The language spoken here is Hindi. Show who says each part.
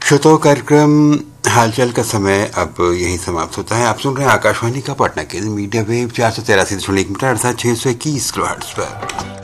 Speaker 1: श्रोताओं, कार्यक्रम हालचाल का समय अब यही समाप्त होता है। आप सुन रहे हैं आकाशवाणी का पटना केंद्र मीडिया वेव 483.1 मीटर अर्थात 621 किलोहर्ट्ज पर।